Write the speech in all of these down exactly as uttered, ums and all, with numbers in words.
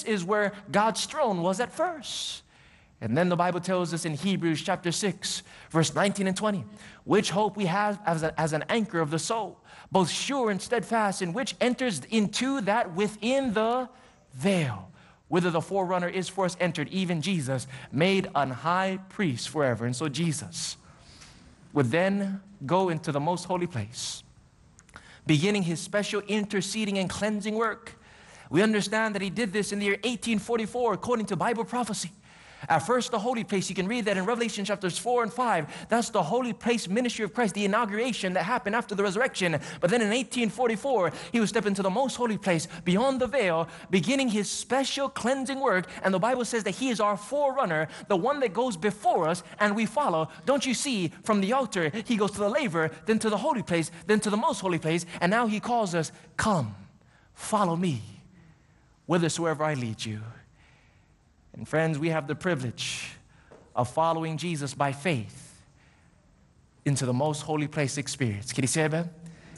is where God's throne was at first. And then the Bible tells us in Hebrews chapter six, verse nineteen and twenty, which hope we have as, a, as an anchor of the soul, both sure and steadfast, in which enters into that within the veil, whither the forerunner is for us entered, even Jesus, made an high priest forever. And so Jesus would then go into the most holy place, beginning his special interceding and cleansing work. We understand that he did this in the year eighteen forty-four, according to Bible prophecy. At first, the holy place, you can read that in Revelation chapters four and five. That's the holy place ministry of Christ, the inauguration that happened after the resurrection. But then in eighteen forty-four, he would step into the most holy place beyond the veil, beginning his special cleansing work. And the Bible says that he is our forerunner, the one that goes before us and we follow. Don't you see, from the altar, he goes to the laver, then to the holy place, then to the most holy place. And now he calls us, come, follow me, whithersoever I lead you. And friends, we have the privilege of following Jesus by faith into the most holy place experience. Can you say amen?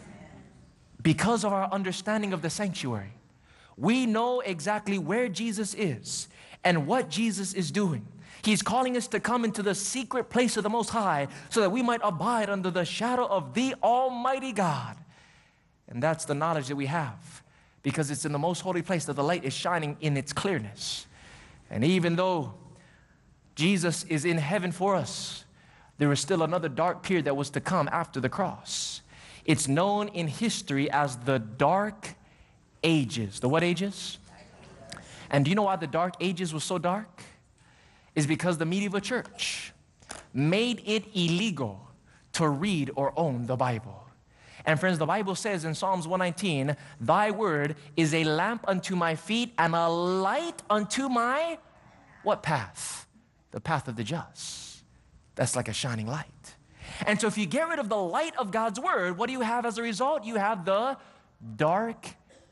Because of our understanding of the sanctuary, we know exactly where Jesus is and what Jesus is doing. He's calling us to come into the secret place of the Most High so that we might abide under the shadow of the Almighty God. And that's the knowledge that we have, because it's in the most holy place that the light is shining in its clearness. And even though Jesus is in heaven for us, there is still another dark period that was to come after the cross. It's known in history as the Dark Ages. The what ages? And do you know why the Dark Ages was so dark? It's because the medieval church made it illegal to read or own the Bible. And friends, the Bible says in Psalms one nineteen, thy word is a lamp unto my feet and a light unto my, what path? The path of the just. That's like a shining light. And so if you get rid of the light of God's word, what do you have as a result? You have the dark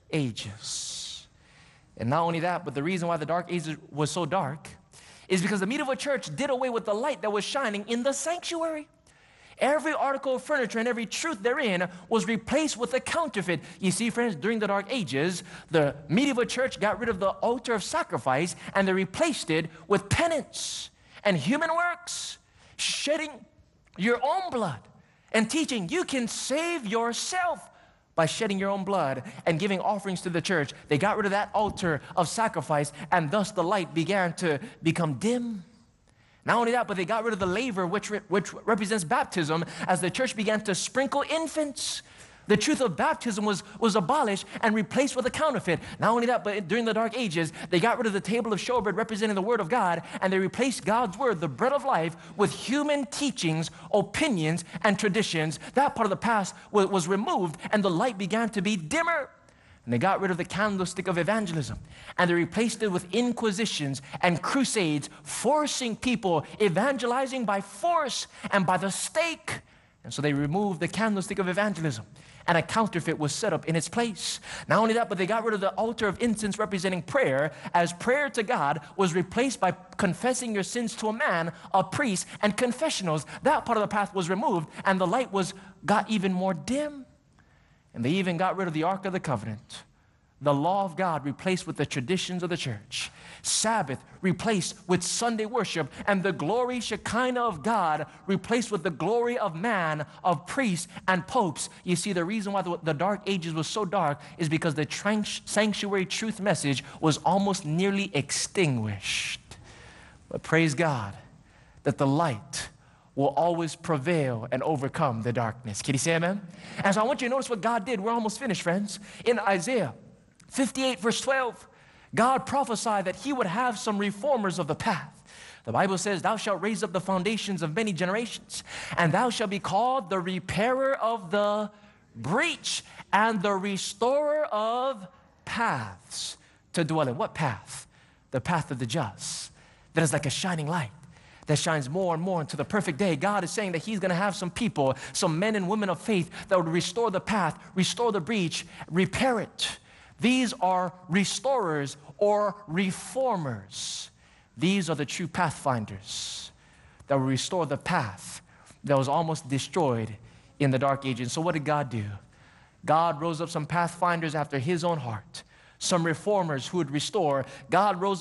ages. And not only that, but the reason why the dark ages was so dark is because the medieval church did away with the light that was shining in the sanctuary. Every article of furniture and every truth therein was replaced with a counterfeit. You see, friends, during the Dark Ages, the medieval church got rid of the altar of sacrifice and they replaced it with penance and human works, shedding your own blood and teaching you can save yourself by shedding your own blood and giving offerings to the church. They got rid of that altar of sacrifice, and thus the light began to become dim. Not only that, but they got rid of the laver, which, re which represents baptism, as the church began to sprinkle infants. The truth of baptism was, was abolished and replaced with a counterfeit. Not only that, but during the Dark Ages, they got rid of the table of showbread representing the Word of God, and they replaced God's Word, the bread of life, with human teachings, opinions, and traditions. That part of the past was, was removed, and the light began to be dimmer. And they got rid of the candlestick of evangelism, and they replaced it with inquisitions and crusades, forcing people, evangelizing by force and by the stake. And so they removed the candlestick of evangelism, and a counterfeit was set up in its place. Not only that, but they got rid of the altar of incense representing prayer, as prayer to God was replaced by confessing your sins to a man, a priest, and confessionals. That part of the path was removed, and the light was got even more dim. And they even got rid of the Ark of the Covenant, the law of God replaced with the traditions of the church, Sabbath replaced with Sunday worship, and the glory Shekinah of God replaced with the glory of man, of priests and popes. You see, the reason why the, the Dark Ages was so dark is because the sanctuary truth message was almost nearly extinguished. But praise God that the light will always prevail and overcome the darkness. Can you say amen? And so I want you to notice what God did. We're almost finished, friends. In Isaiah fifty-eight, verse twelve, God prophesied that he would have some reformers of the path. The Bible says, thou shalt raise up the foundations of many generations, and thou shalt be called the repairer of the breach and the restorer of paths to dwell in. What path? The path of the just. That is like a shining light that shines more and more into the perfect day. God is saying that he's going to have some people, some men and women of faith that would restore the path, restore the breach, repair it. These are restorers or reformers. These are the true pathfinders that will restore the path that was almost destroyed in the Dark Ages. So what did God do? God rose up some pathfinders after his own heart some reformers who would restore. God rose